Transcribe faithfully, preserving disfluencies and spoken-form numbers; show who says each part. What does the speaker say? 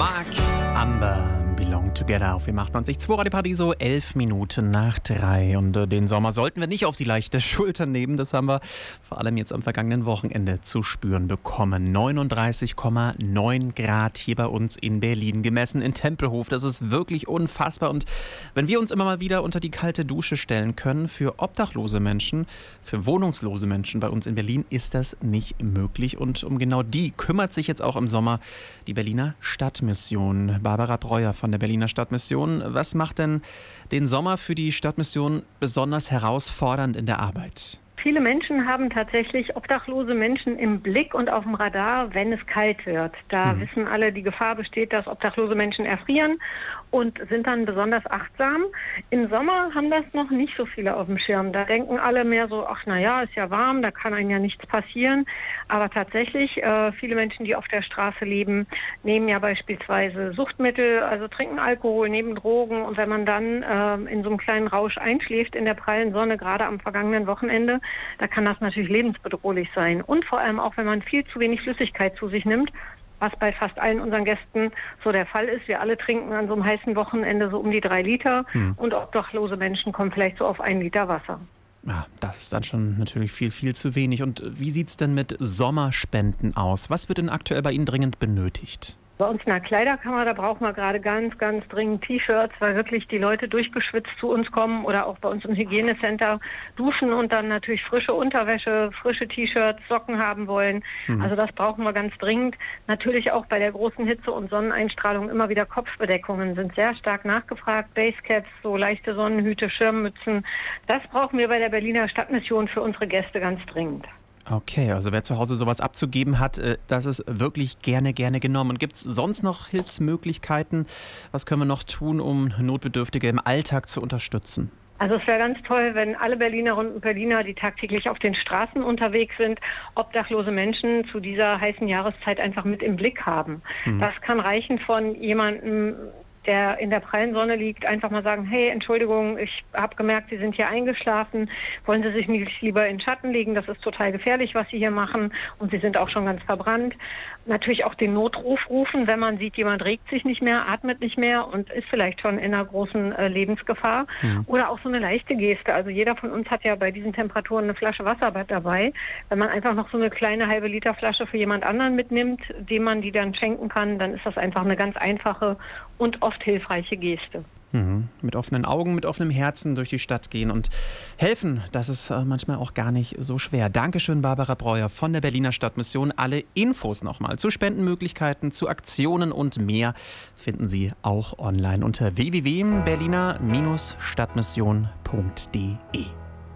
Speaker 1: Mark Amber Belong Together auf dem achtundneunzig Komma zwei Radio Paradiso, elf Minuten nach drei. Und äh, den Sommer sollten wir nicht auf die leichte Schulter nehmen. Das haben wir vor allem jetzt am vergangenen Wochenende zu spüren bekommen. neununddreißig Komma neun Grad hier bei uns in Berlin, gemessen in Tempelhof. Das ist wirklich unfassbar. Und wenn wir uns immer mal wieder unter die kalte Dusche stellen können, für obdachlose Menschen, für wohnungslose Menschen bei uns in Berlin, ist das nicht möglich. Und um genau die kümmert sich jetzt auch im Sommer die Berliner Stadtmission. Barbara Breuer von der Berliner Stadtmission. Was macht denn den Sommer für die Stadtmission besonders herausfordernd in der Arbeit?
Speaker 2: Viele Menschen haben tatsächlich obdachlose Menschen im Blick und auf dem Radar, wenn es kalt wird. Da mhm. wissen alle, die Gefahr besteht, dass obdachlose Menschen erfrieren und sind dann besonders achtsam. Im Sommer haben das noch nicht so viele auf dem Schirm. Da denken alle mehr so, ach naja, ist ja warm, da kann einem ja nichts passieren. Aber tatsächlich, äh, viele Menschen, die auf der Straße leben, nehmen ja beispielsweise Suchtmittel, also trinken Alkohol, nehmen Drogen. Und wenn man dann äh, in so einem kleinen Rausch einschläft in der prallen Sonne, gerade am vergangenen Wochenende, da kann das natürlich lebensbedrohlich sein. Und vor allem auch, wenn man viel zu wenig Flüssigkeit zu sich nimmt, was bei fast allen unseren Gästen so der Fall ist. Wir alle trinken an so einem heißen Wochenende so um die drei Liter hm. und obdachlose Menschen kommen vielleicht so auf einen Liter Wasser.
Speaker 1: Ja, das ist dann schon natürlich viel, viel zu wenig. Und wie sieht es denn mit Sommerspenden aus? Was wird denn aktuell bei Ihnen dringend benötigt?
Speaker 2: Bei uns in der Kleiderkammer, da brauchen wir gerade ganz, ganz dringend T-Shirts, weil wirklich die Leute durchgeschwitzt zu uns kommen oder auch bei uns im Hygienecenter duschen und dann natürlich frische Unterwäsche, frische T-Shirts, Socken haben wollen. Mhm. Also das brauchen wir ganz dringend. Natürlich auch bei der großen Hitze und Sonneneinstrahlung immer wieder Kopfbedeckungen sind sehr stark nachgefragt. Basecaps, so leichte Sonnenhüte, Schirmmützen. Das brauchen wir bei der Berliner Stadtmission für unsere Gäste ganz dringend.
Speaker 1: Okay, also wer zu Hause sowas abzugeben hat, das ist wirklich gerne, gerne genommen. Und gibt es sonst noch Hilfsmöglichkeiten? Was können wir noch tun, um Notbedürftige im Alltag zu unterstützen?
Speaker 2: Also es wäre ganz toll, wenn alle Berlinerinnen und Berliner, die tagtäglich auf den Straßen unterwegs sind, obdachlose Menschen zu dieser heißen Jahreszeit einfach mit im Blick haben. Mhm. Das kann reichen von jemandem, der in der prallen Sonne liegt, einfach mal sagen, hey, Entschuldigung, ich habe gemerkt, Sie sind hier eingeschlafen, wollen Sie sich nicht lieber in den Schatten legen, das ist total gefährlich, was Sie hier machen und Sie sind auch schon ganz verbrannt. Natürlich auch den Notruf rufen, wenn man sieht, jemand regt sich nicht mehr, atmet nicht mehr und ist vielleicht schon in einer großen äh, Lebensgefahr. Mhm. Oder auch so eine leichte Geste, also jeder von uns hat ja bei diesen Temperaturen eine Flasche Wasser dabei. Wenn man einfach noch so eine kleine halbe Liter Flasche für jemand anderen mitnimmt, dem man die dann schenken kann, dann ist das einfach eine ganz einfache und oft hilfreiche Geste.
Speaker 1: Mhm. Mit offenen Augen, mit offenem Herzen durch die Stadt gehen und helfen, das ist äh, manchmal auch gar nicht so schwer. Dankeschön, Barbara Breuer von der Berliner Stadtmission. Alle Infos nochmal zu Spendenmöglichkeiten, zu Aktionen und mehr finden Sie auch online unter w w w punkt berliner Stadtmission punkt d e.